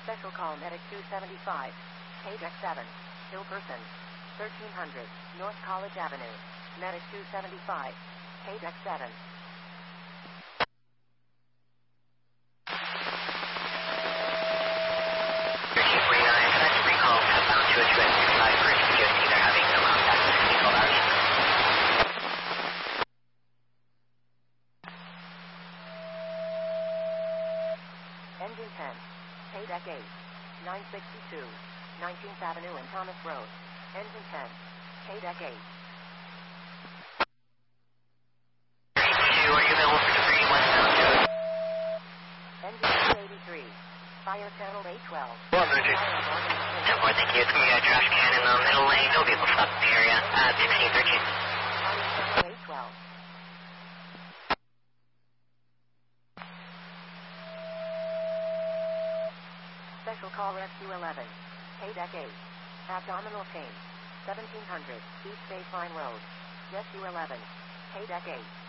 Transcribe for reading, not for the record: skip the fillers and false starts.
Special call Medic 275. Page X7. Ill person. 1300 North College Avenue. Medic 275. Page X7. Engine 10. Pay deck 8. 962. 19th Avenue and Thomas Road. Engine 10. Pay deck 8. Are you available for debris westbound to it? Engine 83. Fire channel 812. 10-4, thank you. It's going to be a trash can in the middle lane. No vehicle stopped in the area at 1613. Fire channel 812. Special call Rescue 11. Pay deck 8. Abdominal pain. 1700 East Baseline Road. Rescue 11. Pay deck 8.